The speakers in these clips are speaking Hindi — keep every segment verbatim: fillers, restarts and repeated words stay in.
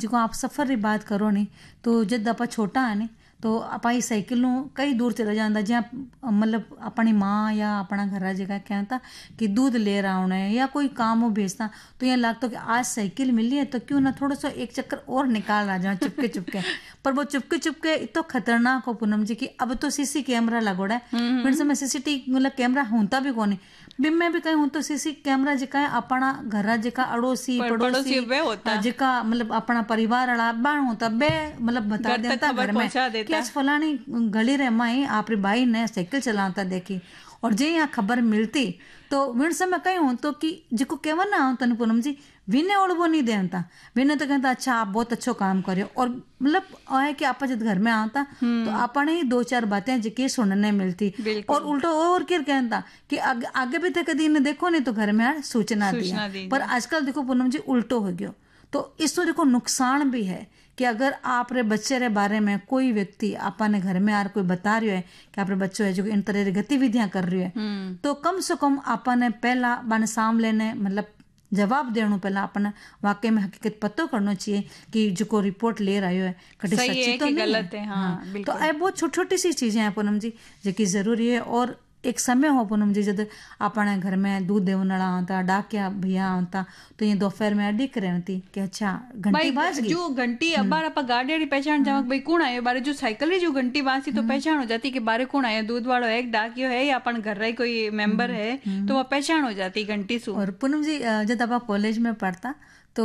जो आप सफ़र की बात करो नहीं तो जब आप छोटा है नहीं तो ਆਪਾਂ ਸਾਈਕਲ ਨੂੰ कई दूर चला जाता जहाँ मतलब अपनी माँ या अपना घर जगह कहता कि दूध लेकर आना है या कोई काम हो भेजता तो यहाँ लगता कि आज साइकिल मिली है तो क्यों ना थोड़ा सा एक चक्कर और निकाल आ जाओ चुपके चुपके पर वो चुपके चुपके इतना खतरनाक हो पूनम जी कि अब तो सीसी कैमरा लगोड़ा है फिर से मैं सीसीटीवी मतलब कैमरा होता भी कौन भी मैं भी कहीं हूँ तो सीसी कैमरा जिका है अपना घर जिका अड़ोसी पड़ोसी जिका मतलब अपना परिवार वाला बाण होता बे मतलब बता देता घर में कि आज फलानी गली रे माई आपरी बाई ने साइकिल चलाता देखी और जे यहाँ खबर मिलती तो विण समय कहीं हूँ तो कि जिको केवन ना हो तन पूनम जी विने ओढ़बो नहीं देता विने तो कहता अच्छा आप बहुत अच्छो काम करियो और मतलब है कि आप जब घर में आता तो आपने ही दो चार बातें जिकी सुनने मिलती और उल्टो और क्या कहता कि आगे, आगे भी थे कभी इन्हें देखो नहीं तो घर में यार सूचना दिया पर आजकल देखो पूनम जी उल्टो हो गयो तो इसको देखो नुकसान भी है कि अगर आप रे बच्चे रे बारे में कोई व्यक्ति आपने घर में यार कोई बता रही है कि आप रे बच्चों है जो इन तरह की गतिविधियां कर रही है तो कम से कम आपने पहला बाने सामने ने मतलब जवाब देणो पहला अपन वाकई में हकीकत पतो करना चाहिए कि जो रिपोर्ट ले रहा है कटी सच्ची तो नहीं गलत है। हाँ, हाँ, तो ये बहुत छोटी छोटी सी चीजें हैं पूनम जी जो कि जरूरी है और एक समय हो पूनम जी जब अपने घर में दूध देवन वाला आता डाकिया भैया आता तो ये दोपहर में अडिक रहती कि अच्छा घंटी बाज गई जो घंटी अबार आप गाड़ी पहचान जाओ भाई कौन आयो बारे जो साइकिल जो घंटी बाजी तो पहचान हो जाती कि बारे कौन आया दूध वालों है डाकियो है या अपन घर रही कोई मेंबर है तो वह पहचान हो जाती घंटी से। और पूनम जी जब आप कॉलेज में पढ़ता तो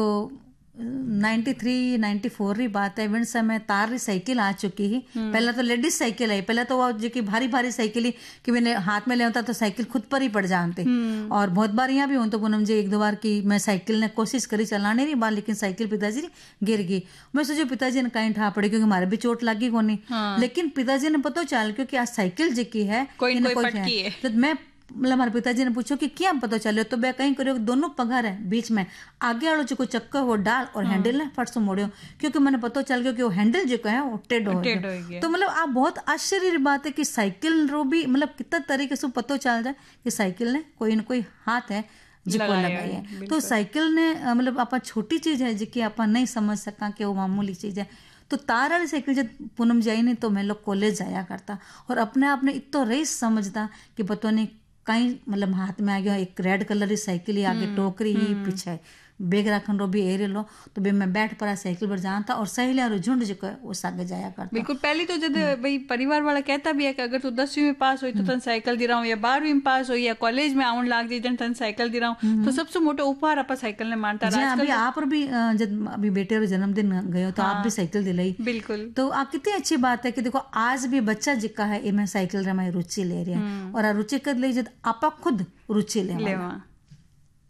नाइन्टी थ्री नाइन्टी फोर री बात है विन समय तार री साइकिल आ चुकी ही पहला तो लेडीज साइकिल आई पहले तो वो जो की भारी भारी साइकिल ही कि मैंने हाथ में ले होता तो साइकिल खुद पर ही पड़ जानते और बहुत बार यहाँ भी हूँ तो पूनम जी एक दो बार की मैं साइकिल ने कोशिश करी चलाने रही बार लेकिन साइकिल पिताजी ने गिर गई मैं सोचो पिताजी ने कहीं ठा पड़ी क्योंकि हमारे भी चोट लगी को नहीं हाँ। लेकिन पिताजी ने पता चल क्योंकि आज साइकिल जी की है कोई कोई पटकी है तो मैं मतलब हमारे पिताजी ने पूछो कि क्या पता चलो तो मैं कहीं करो दोनों पगार है बीच में आगे वालों जो कोई चक्कर वो डाल और हाँ। हैंडल ने फट से मोड़ो क्योंकि मैंने पता चल गया कि वो हैंडल जो है वो टेढ़ हो गया तो मतलब आप बहुत आश्चर्य की बात है कि साइकिल रो भी मतलब कितना तरीके से पता चल जाए कि साइकिल ने कोई ना कोई हाथ है जिको लगाई है तो साइकिल ने मतलब आप छोटी चीज है जिकी आप नहीं समझ सका कि वो मामूली चीज है तो तार वाली साइकिल जब पूनम जाई नहीं तो मैं लोग कॉलेज जाया करता और अपने आप ने इतना रेस समझता कि पता नहीं कहीं मतलब हाथ में आ गया एक रेड कलर की साइकिल ही आगे टोकरी ही पीछे बेग रखन रो भी एरे लो तो बे मैं बैठ पड़ा साइकिल पर जाता और सहेलिया रो झुंड जो है वो सागे जाया करता बिल्कुल पहली तो जब भाई परिवार वाला कहता भी है कि अगर तू दसवीं में पास हुई तो तन साइकिल दे रहा हूँ या बारहवीं में पास हुई या कॉलेज में आउन लाग जाए तन साइकिल दे रहा हूँ तो सबसे मोटा उपहार आप साइकिल ने मानता रहा अभी आप भी जब अभी बेटे रो जन्मदिन गयो तो आप भी साइकिल दिलाई बिल्कुल तो आप कितनी अच्छी बात है कि देखो आज भी बच्चा जिक्का है मैं साइकिल रे मैं रुचि ले रही है और रुचि कर ले जब आप खुद रुचि ले